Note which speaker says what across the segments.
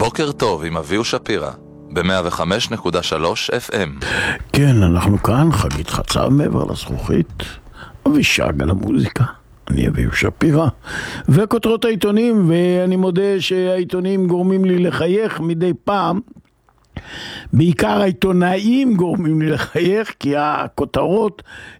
Speaker 1: בוקר טוב עם אביהו שפירא ב-105.3 FM.
Speaker 2: כן, אנחנו כאן, חגית חצב מעבר לזכוכית, אבישג על המוזיקה, אני אביהו שפירא, וכותרות העיתונים, ואני מודה שהעיתונים גורמים לי לחייך מדי פעם, בעיקר העיתונאים גורמים לי לחייך, כי הכותרות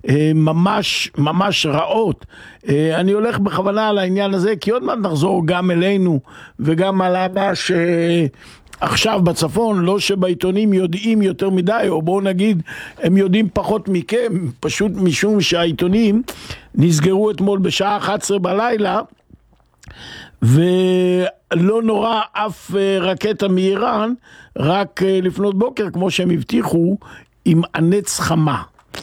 Speaker 2: ממש רעות. אני הולך בכוונה על העניין הזה, כי עוד מעט נחזור גם אלינו, וגם על מה שעכשיו בצפון, לא שבעיתונים יודעים יותר מדי, או בואו נגיד, הם יודעים פחות מכם, פשוט משום שהעיתונים נסגרו אתמול בשעה 11 בלילה, ולא נורא אף רקטה מאיראן, רק לפנות בוקר, כמו שהם הבטיחו, עם ענץ חמה.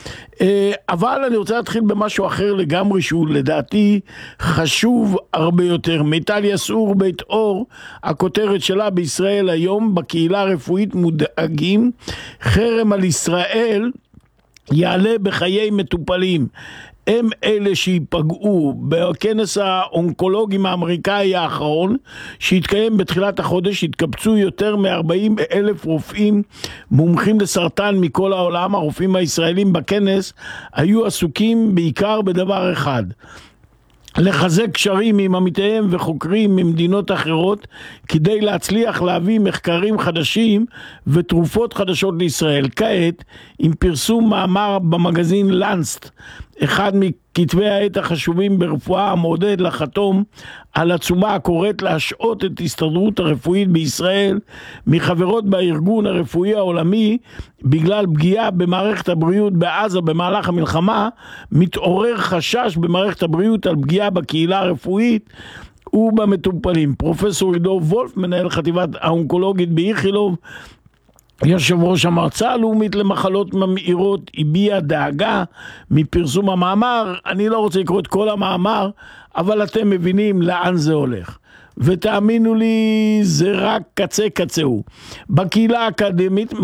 Speaker 2: אבל אני רוצה להתחיל במשהו אחר לגמרי, שהוא לדעתי חשוב הרבה יותר. מיטל יסעור, בית אור, הכותרת שלה בישראל היום, בקהילה הרפואית מודאגים, חרם על ישראל יעלה בחיי מטופלים. הם אלה שיפגעו. בכנס האונקולוגים האמריקאי האחרון שהתקיים בתחילת החודש, התקבצו יותר מ-40,000 רופאים מומחים לסרטן מכל העולם. הרופאים הישראלים בכנס היו עסוקים בעיקר בדבר אחד: לחזק קשרים עם עמיתיהם וחוקרים ממדינות אחרות כדי להצליח להביא מחקרים חדשים ותרופות חדשות לישראל. כעת, עם פרסום מאמר במגזין לנסט, אחד מכתבי העת החשובים ברפואה, המעודד לחתום על עצומה הקוראת להשעות את הסתדרות הרפואית בישראל מחברות בארגון הרפואי העולמי בגלל פגיעה במערכת הבריאות בעזה במהלך המלחמה, מתעורר חשש במערכת הבריאות על פגיעה בקהילה הרפואית ובמטופלים. פרופסור עידו וולף, מנהל חטיבת האונקולוגית באיכילוב, יושב ראש המועצה הלאומית למחלות ממאירות, הביע דאגה מפרסום המאמר. אני לא רוצה לקרוא את כל המאמר, אבל אתם מבינים לאן זה הולך. ותאמינו לי, זה רק קצה קצהו. בקהילה האקדמית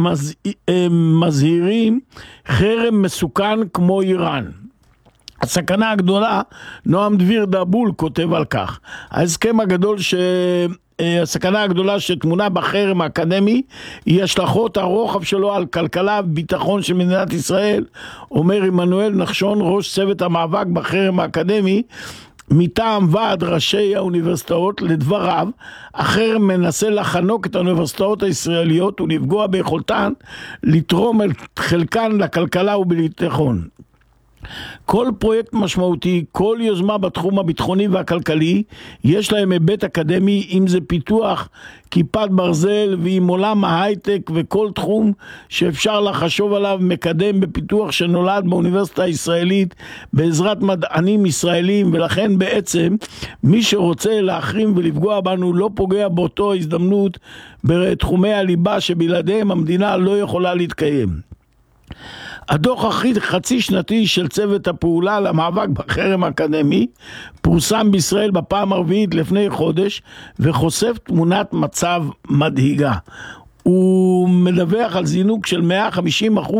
Speaker 2: מזהירים חרם מסוכן כמו איראן. הסכנה הגדולה, נועם דביר דבול כותב על כך. ההסכם הגדול הסכנה הגדולה שתמונה בחרם האקדמי היא השלכות הרוחב שלו על כלכלה וביטחון של מדינת ישראל, אומר עמנואל נחשון, ראש צוות המאבק בחרם האקדמי מטעם ועד ראשי האוניברסיטאות. לדבריו, החרם מנסה לחנוק את האוניברסיטאות הישראליות ולפגוע ביכולתן לתרום את חלקן לכלכלה ובביטחון. כל פרויקט משמעותי, כל יוזמה בתחום הביטחוני והכלכלי, יש להם היבט אקדמי, אם זה פיתוח כיפת ברזל ועם עולם ההייטק וכל תחום שאפשר לחשוב עליו מקדם בפיתוח שנולד באוניברסיטה הישראלית בעזרת מדענים ישראלים, ולכן בעצם מי שרוצה להחרים ולפגוע בנו לא פוגע באותו הזדמנות בתחומי הליבה שבלעדיהם המדינה לא יכולה להתקיים. הדוח חצי שנתי של צוות הפעולה למאבק בחרם האקדמי פורסם בישראל בפעם הרביעית לפני חודש, וחושף תמונת מצב מדהיגה. הוא מדווח על זינוק של 150%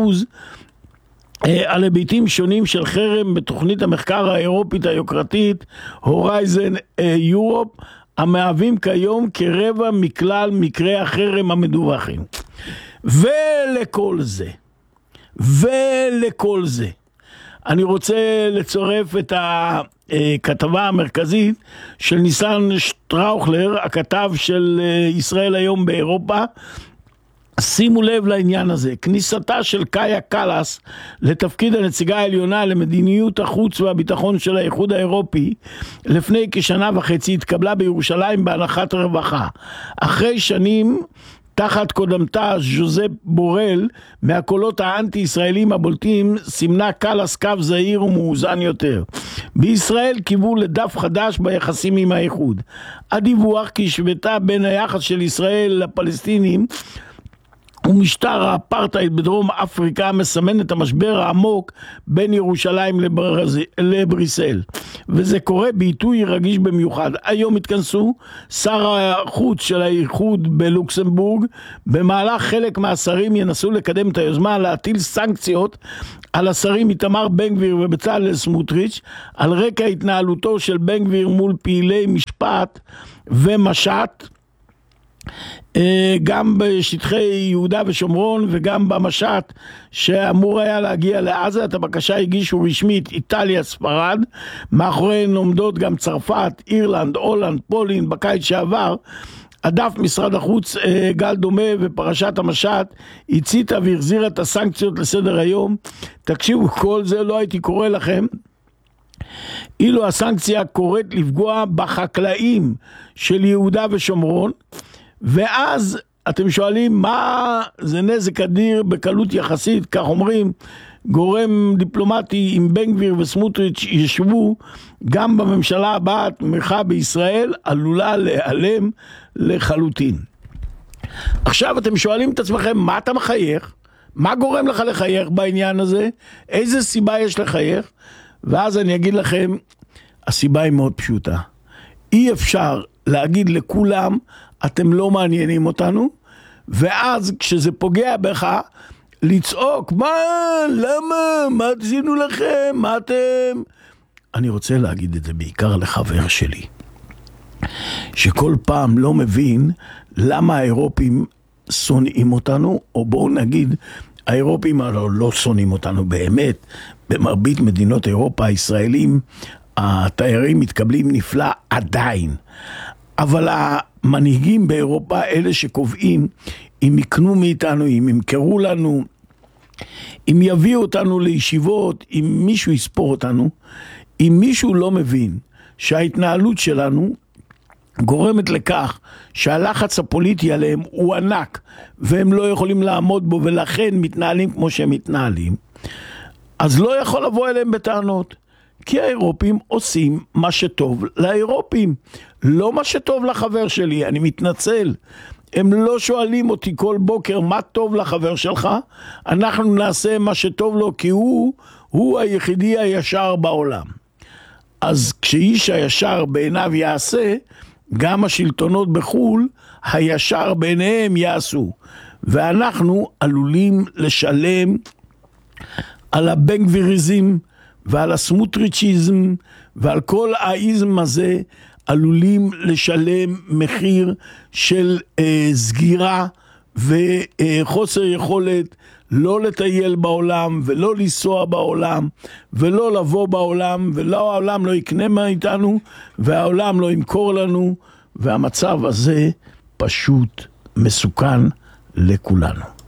Speaker 2: על היבטים שונים של חרם בתוכנית המחקר האירופית היוקרתית הורייזן יורופ, המהווים כיום כרבע מכלל מקרי החרם המדווחים. ולכל זה אני רוצה לצורף את הכתבה המרכזית של ניסן שטראוכלר, הכתב של ישראל היום באירופה. שימו לב לעניין הזה: כניסתה של קאיה קלאס לתפקיד הנציגה העליונה למדיניות החוץ והביטחון של האיחוד האירופי לפני כשנה וחצי התקבלה בירושלים בהנחת רווחה, אחרי שנים תחת קודמתה ז'וזפ בורל. מהקולות האנטי-ישראלים הבולטים סימנה קלאס קו זהיר ומאוזן יותר. בישראל קיוו לדף חדש ביחסים עם האיחוד. הדיווח כי השוותה בין היחס של ישראל לפלסטינים ומשטר האפרטהייד בדרום אפריקה מסמן את המשבר העמוק בין ירושלים לבריסל, וזה קורה בעיתוי רגיש במיוחד. היום התכנסו שר החוץ של האיחוד בלוקסמבורג. במהלך חלק מהשרים ינסו לקדם את היוזמה להטיל סנקציות על השרים איתמר בן גביר ובצלאל סמוטריץ' על רקע התנהלותו של בן גביר מול פעילי משפט ומשט גם בשטחי יהודה ושומרון וגם במשט שאמור היה להגיע לעזה. את הבקשה הגישו רשמית איטליה, ספרד, מאחוריהן עומדות גם צרפת, אירלנד, הולנד, פולין. בקיץ שעבר הדף משרד החוץ גל דומה ופרשת המשט הציתה והחזירה את הסנקציות לסדר היום. תקשיבו, כל זה לא הייתי קורא לכם אילו הסנקציה קוראת לפגוע בחקלאים של יהודה ושומרון. ואז אתם שואלים מה זה נזק אדיר בקלות יחסית, כך אומרים, גורם דיפלומטי עם בן גביר וסמוטריץ' ישבו גם בממשלה הבאה, תמיכה בישראל עלולה להיעלם לחלוטין. עכשיו אתם שואלים את עצמכם, מה אתה מחייך? מה גורם לך לחייך בעניין הזה? איזה סיבה יש לחייך? ואז אני אגיד לכם, הסיבה היא מאוד פשוטה. אי אפשר להגיד לכולם, אתם לא מעניינים אותנו, ואז כשזה פוגע בך, לצעוק, מה, למה, מה עשינו לכם, מה אתם? אני רוצה להגיד את זה בעיקר לחבר שלי, שכל פעם לא מבין למה האירופים שונאים אותנו, או בואו נגיד, האירופים לא שונאים אותנו באמת. במרבית מדינות אירופה, הישראלים, התיירים מתקבלים נפלא עדיין. אבל המנהיגים באירופה, אלה שקובעים אם יקנו מאיתנו, אם ימכרו לנו, אם יביאו אותנו לישיבות, אם מישהו יספור אותנו, אם מישהו לא מבין שההתנהלות שלנו גורמת לכך שהלחץ הפוליטי עליהם הוא ענק, והם לא יכולים לעמוד בו, ולכן מתנהלים כמו שהם מתנהלים, אז לא יכול לבוא אליהם בטענות. כי האירופים עושים מה שטוב לאירופים, לא מה שטוב לחבר שלי. אני מתנצל, הם לא שואלים אותי כל בוקר מה טוב לחבר שלך, אנחנו נעשה מה שטוב לו, כי הוא היחידי הישר בעולם. אז כשאיש הישר בעיניו יעשה, גם השלטונות בחול הישר בעיניהם יעשו, ואנחנו עלולים לשלם על הבן גביריזם ועל הסמוטריצ'יזם ועל כל האיזם הזה, עלולים לשלם מחיר של סגירה וחוסר יכולת לא לטייל בעולם ולא לנסוע בעולם ולא לבוא בעולם, ולא העולם לא יקנה מאיתנו והעולם לא ימכור לנו, והמצב הזה פשוט מסוכן לכולנו.